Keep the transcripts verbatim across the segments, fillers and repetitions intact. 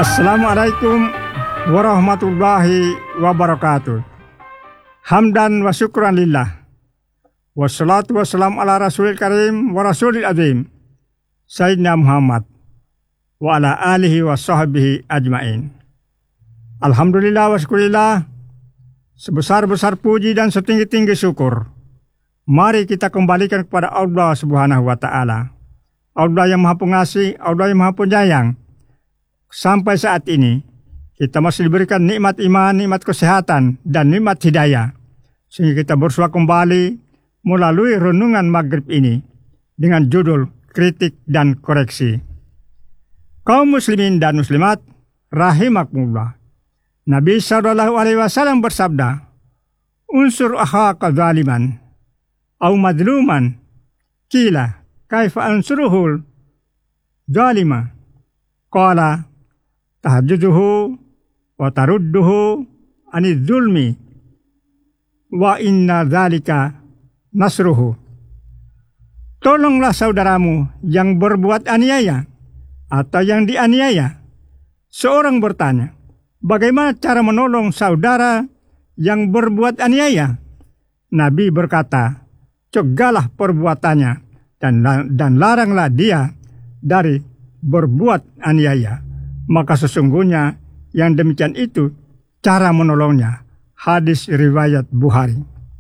Assalamualaikum warahmatullahi wabarakatuh. Hamdan wa syukran lillah. Wassalatu wassalamu ala rasulil karim wa rasulil azim. Sayyidina Muhammad wa ala alihi wa sahbihi ajmain. Alhamdulillah wa syukurillah. Sebesar-besar puji dan setinggi-tinggi syukur, mari kita kembalikan kepada Allah subhanahu wa ta'ala. Allah yang maha pengasih, Allah yang maha penyayang. Sampai saat ini, kita masih diberikan nikmat iman, nikmat kesehatan, dan nikmat hidayah. Sehingga kita bersua kembali melalui renungan maghrib ini dengan judul kritik dan koreksi. Kaum muslimin dan muslimat, rahimakumullah. Nabi sallallahu alaihi wasallam bersabda, unsur akhaka zaliman, au madluman, kila, kaifa ansuruhul zalima, qala, tahjuduhu wa tarudduhu anil zulmi wa inna dzalika nasruhu. Tolonglah saudaramu yang berbuat aniaya atau yang dianiaya. Seorang bertanya, bagaimana cara menolong saudara yang berbuat aniaya? Nabi berkata, cegahlah perbuatannya dan, dan laranglah dia dari berbuat aniaya. Maka sesungguhnya yang demikian itu cara menolongnya. Hadis riwayat Bukhari.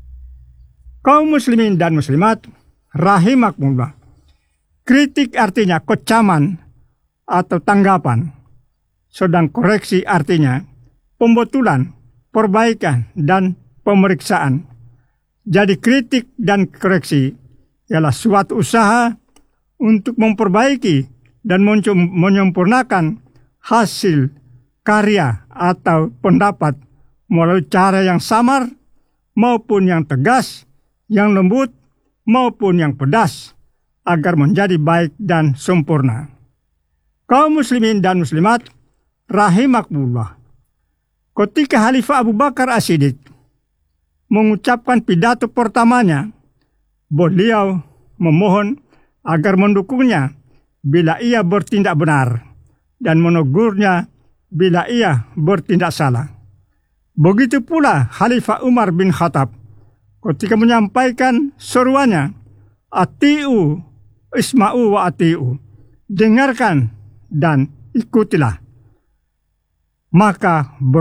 Kaum muslimin dan muslimat, rahimakumullah. Kritik artinya kecaman atau tanggapan. Sedang koreksi artinya pembetulan, perbaikan, dan pemeriksaan. Jadi kritik dan koreksi ialah suatu usaha untuk memperbaiki dan menyempurnakan hasil karya atau pendapat melalui cara yang samar maupun yang tegas, yang lembut maupun yang pedas agar menjadi baik dan sempurna. Kaum muslimin dan muslimat, rahimakumullah. Ketika Khalifah Abu Bakar As-Siddiq mengucapkan pidato pertamanya, beliau memohon agar mendukungnya bila ia bertindak benar dan menegurnya bila ia bertindak salah. Begitu pula Khalifah Umar bin Khattab ketika menyampaikan seruannya, Ati'u isma'u wa ati'u, dengarkan dan ikutilah. Maka